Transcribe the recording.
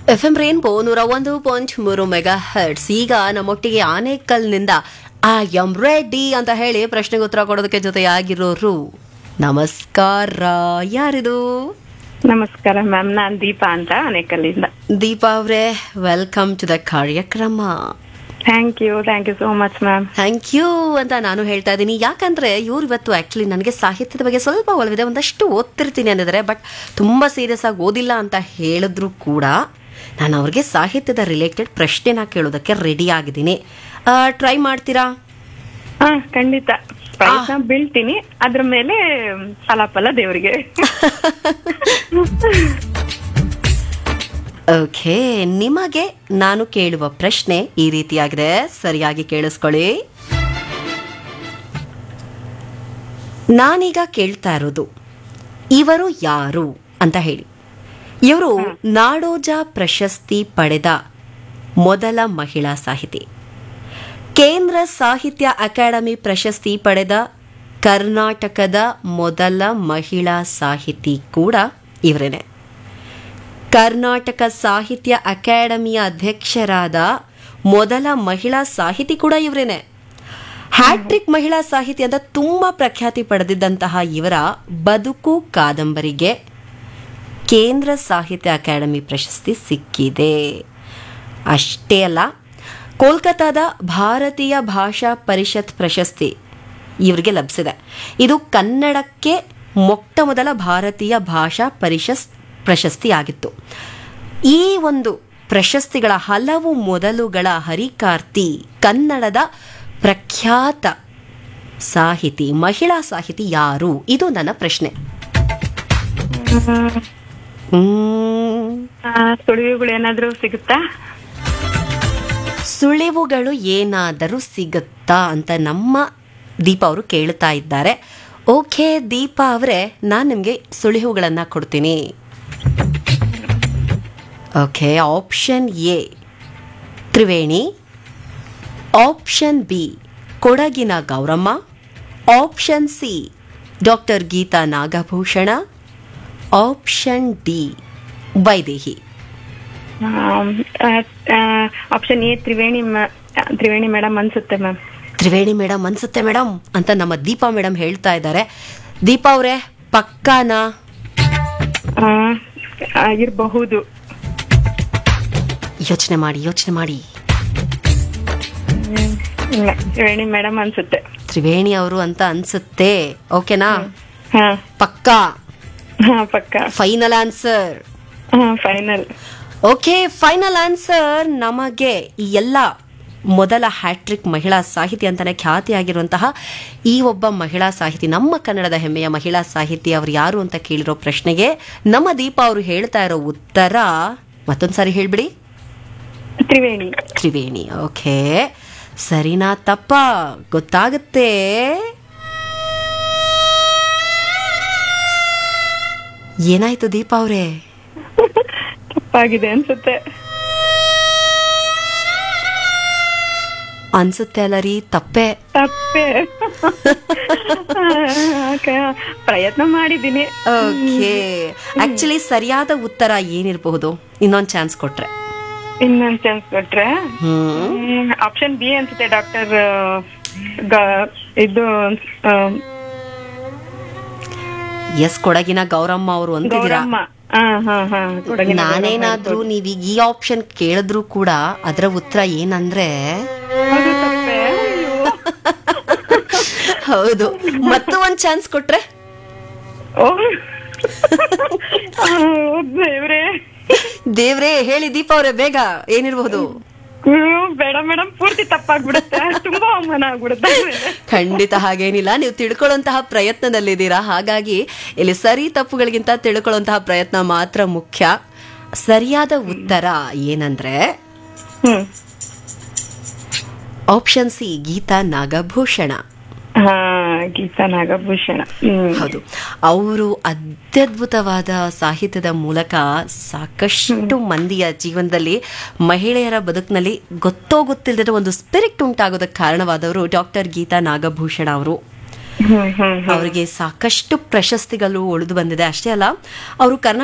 FM rainbow 101.3 mega hertz. ಈಗ ನಮ್ಮೊಟ್ಟಿಗೆ ಆನೇಕಲ್ನಿಂದ I am ready ಅಂತ ಹೇಳಿ ಪ್ರಶ್ನೆಗೆ ಉತ್ತರ ಕೊಡೋದಕ್ಕೆ ಜೊತೆಯಾಗಿರೋರು. ನಮಸ್ಕಾರ, ಯಾರಿದು? ನಮಸ್ಕಾರ ಮ್ಯಾಮ್, ನಾನ್ ದೀಪಾ ಅಂತ ಆನೇಕಲ್ಲಿಂದ. ದೀಪಾ ಅವರೇ, ವೆಲ್ಕಮ್ ಟು ದ ಕಾರ್ಯಕ್ರಮ. Thank you so much ma'am. Thank you ಅಂತ ನಾನು ಹೇಳ್ತಾ ಇದ್ದೀನಿ. ಯಾಕಂದ್ರೆ ಇವ್ರು ಇವತ್ತು ಆಕ್ಚುಲಿ ನನಗೆ ಸಾಹಿತ್ಯದ ಬಗ್ಗೆ ಸ್ವಲ್ಪ ಒಲವಿದೆ, ಒಂದಷ್ಟು ಓದ್ತಿರ್ತೀನಿ ಅನ್ನಿದ್ರೆ, ಬಟ್ ತುಂಬಾ ಸೀರಿಯಸ್ ಆಗಿ ಓದಿಲ್ಲ ಅಂತ ಹೇಳಿದ್ರು ಕೂಡ ನಾನು ಅವ್ರಿಗೆ ಸಾಹಿತ್ಯದ ರಿಲೇಟೆಡ್ ಪ್ರಶ್ನೆನ ಕೇಳೋದಕ್ಕೆ ರೆಡಿ ಆಗಿದ್ದೀನಿ. ಟ್ರೈ ಮಾಡ್ತೀರಾ? ಖಂಡಿತ ಪ್ರಯತ್ನ ಬೀಳ್ತೀನಿ. ಅದ್ರ ಮೇಲೆ ಫಲಾಫಲ ದೇವರಿಗೆ. ಓಕೆ, ನಿಮಗೆ ನಾನು ಕೇಳುವ ಪ್ರಶ್ನೆ ಈ ರೀತಿಯಾಗಿದೆ, ಸರಿಯಾಗಿ ಕೇಳಿಸ್ಕೊಳ್ಳಿ. ನಾನೀಗ ಕೇಳ್ತಾ ಇರೋದು, ಇವರು ಯಾರು ಅಂತ ಹೇಳಿ. ಇವರು ನಾಡೋಜ ಪ್ರಶಸ್ತಿ ಪಡೆದ ಮೊದಲ ಮಹಿಳಾ ಸಾಹಿತಿ, ಕೇಂದ್ರ ಸಾಹಿತ್ಯ ಅಕಾಡೆಮಿ ಪ್ರಶಸ್ತಿ ಪಡೆದ ಕರ್ನಾಟಕದ ಮೊದಲ ಮಹಿಳಾ ಸಾಹಿತಿ ಕೂಡ ಇವರೇನೆ. ಕರ್ನಾಟಕ ಸಾಹಿತ್ಯ ಅಕಾಡೆಮಿಯ ಅಧ್ಯಕ್ಷರಾದ ಮೊದಲ ಮಹಿಳಾ ಸಾಹಿತಿ ಕೂಡ ಇವರೇನೆ. ಹ್ಯಾಟ್ರಿಕ್ ಮಹಿಳಾ ಸಾಹಿತಿ ಅಂತ ತುಂಬಾ ಪ್ರಖ್ಯಾತಿ ಪಡೆದಿದ್ದಂತಹ ಇವರ ಬದುಕು ಕಾದಂಬರಿಗೆ ಕೇಂದ್ರ ಸಾಹಿತ್ಯ ಅಕಾಡೆಮಿ ಪ್ರಶಸ್ತಿ ಸಿಕ್ಕಿದೆ. ಅಷ್ಟೇ ಅಲ್ಲ, ಕೋಲ್ಕತಾದ ಭಾರತೀಯ ಭಾಷಾ ಪರಿಷತ್ ಪ್ರಶಸ್ತಿ ಇವರಿಗೆ ಲಭಿಸಿದೆ. ಇದು ಕನ್ನಡಕ್ಕೆ ಮೊಟ್ಟ ಮೊದಲ ಭಾರತೀಯ ಭಾಷಾ ಪ್ರಶಸ್ತಿ ಆಗಿತ್ತು. ಈ ಒಂದು ಪ್ರಶಸ್ತಿಗಳ ಹಲವು ಮೊದಲುಗಳ ಹರಿಕಾರ್ತಿ ಕನ್ನಡದ ಪ್ರಖ್ಯಾತ ಸಾಹಿತಿ, ಮಹಿಳಾ ಸಾಹಿತಿ ಯಾರು? ಇದು ನನ್ನ ಪ್ರಶ್ನೆ. ಸುಳಿವುಗಳು ಏನಾದ್ರೂ ಸಿಗುತ್ತಾ? ಸುಳಿವುಗಳು ಏನಾದರೂ ಸಿಗುತ್ತಾ ಅಂತ ನಮ್ಮ ದೀಪಾ ಅವರು ಕೇಳ್ತಾ ಇದ್ದಾರೆ. ಓಕೆ ದೀಪಾ ಅವರೇ, ನಾನು ನಿಮಗೆ ಸುಳಿವುಗಳನ್ನು ಕೊಡ್ತೀನಿ. Okay, option A Triveni, option B ಕೊಡಗಿನ Gowramma, option C doctor Geetha Nagabhushana, option D Vaidehi. Option A Triveni madam ಅನ್ಸುತ್ತೆ ಮ್ಯಾಮ್. ತ್ರಿವೇಣಿ ಮೇಡಮ್ ಅನ್ಸುತ್ತೆ ಮೇಡಮ್ ಅಂತ ನಮ್ಮ ದೀಪಾ ಮೇಡಮ್ ಹೇಳ್ತಾ ಇದ್ದಾರೆ. ದೀಪಾ ಅವರೇ, ಪಕ್ಕಾನಾ? ಇರಬಹುದು. ಯೋಚನೆ ಮಾಡಿ. ತ್ರಿವೇಣಿ ಮೇಡಮ್ ಅನ್ಸುತ್ತೆ. ತ್ರಿವೇಣಿ ಅವರು ಅಂತ ಅನ್ಸುತ್ತೆ. ಓಕೆನಾ? ಪಕ್ಕಾ? ಪಕ್ಕಾ. Final answer? Final. Okay, final answer. ನಮಗೆ ಈ ಎಲ್ಲ ಮೊದಲ ಹ್ಯಾಟ್ರಿಕ್ ಮಹಿಳಾ ಸಾಹಿತಿ ಅಂತಾನೆ ಖ್ಯಾತಿಯಾಗಿರುವಂತಹ ಈ ಒಬ್ಬ ಮಹಿಳಾ ಸಾಹಿತಿ, ನಮ್ಮ ಕನ್ನಡದ ಹೆಮ್ಮೆಯ ಮಹಿಳಾ ಸಾಹಿತಿ ಅವರು ಯಾರು ಅಂತ ಕೇಳಿರೋ ಪ್ರಶ್ನೆಗೆ ನಮ್ಮ ದೀಪಾ ಅವರು ಹೇಳ್ತಾ ಇರೋ ಉತ್ತರ ಮತ್ತೊಂದ್ಸಾರಿ ಹೇಳ್ಬಿಡಿ. ತ್ರಿವೇಣಿ. ಓಕೆ, ಸರಿನಾ ತಪ್ಪ ಗೊತ್ತಾಗುತ್ತೆ. ಏನಾಯ್ತು ದೀಪಾ ಅವರೇ? ತಪ್ಪಾಗಿದೆ ಅನ್ಸುತ್ತೆ ಅಲ್ಲ ರೀ? ತಪ್ಪೆ. ಪ್ರಯತ್ನ ಮಾಡಿದ್ದೀನಿ. ಓಕೆ, ಆಕ್ಚುಲಿ ಸರಿಯಾದ ಉತ್ತರ ಏನಿರಬಹುದು? ಇನ್ನೊಂದು ಚಾನ್ಸ್ ಕೊಟ್ರೆ ಆಪ್ಷನ್ ಬಿ ಅನ್ಸುತ್ತೆ. ಡಾಕ್ಟರ್ ಇದು ಎಸ್, ಕೊಡಗಿನ ಗೌರಮ್ಮ ಅವರು ಅಂತಿದ್ದೀರಾ. ನಾನೇನಾದ್ರೂ ನೀವೀಗ ಈ ಆಪ್ಷನ್ ಕೇಳಿದ್ರು ಕೂಡ ಅದರ ಉತ್ತರ ಏನಂದ್ರೆ ಹೌದು. ಮತ್ತು ಒಂದ್ ಚಾನ್ಸ್ ಕೊಟ್ರೆ? ದೇವ್ರೇ ಹೇಳಿ ದೀಪಾ ಅವರೇ, ಬೇಗ ಏನಿರಬಹುದು? ಬೇಡ ಮೇಡಮ್, ಪೂರ್ತಿ ತಪ್ಪಾಗ್ಬಿಡುತ್ತೆ, ತುಂಬಾ ಅವಮಾನ ಆಗ್ಬಿಡುತ್ತೆ. ಖಂಡಿತ ಹಾಗೇನಿಲ್ಲ, ನೀವು ತಿಳ್ಕೊಳ್ಳುವಂತಹ ಪ್ರಯತ್ನದಲ್ಲಿದ್ದೀರಾ. ಹಾಗಾಗಿ ಇಲ್ಲಿ ಸರಿ ತಪ್ಪುಗಳಿಗಿಂತ ತಿಳ್ಕೊಳ್ಳುವಂತಹ ಪ್ರಯತ್ನ ಮಾತ್ರ ಮುಖ್ಯ. ಸರಿಯಾದ ಉತ್ತರ ಏನಂದ್ರೆ ಆಪ್ಷನ್ ಸಿ, ಗೀತಾ ನಾಗಭೂಷಣ. ಗೀತಾ ನಾಗಭೂಷಣ. ಹೌದು, ಅವರು ಅತ್ಯದ್ಭುತವಾದ ಸಾಹಿತ್ಯದ ಮೂಲಕ ಸಾಕಷ್ಟು ಮಂದಿಯ ಜೀವನದಲ್ಲಿ, ಮಹಿಳೆಯರ ಬದುಕಿನಲ್ಲಿ ಗೊತ್ತೋ ಗೊತ್ತಿಲ್ಲದ ಒಂದು ಸ್ಪಿರಿಟ್ ಉಂಟಾಗೋದಕ್ಕೆ ಕಾರಣವಾದವರು ಡಾಕ್ಟರ್ ಗೀತಾ ನಾಗಭೂಷಣ ಅವರು. ಅವರಿಗೆ ಸಾಕಷ್ಟು ಪ್ರಶಸ್ತಿಗಳು ಉಳಿದು ಬಂದಿದೆ. ಅಷ್ಟೇ ಅಲ್ಲ, ಅವರು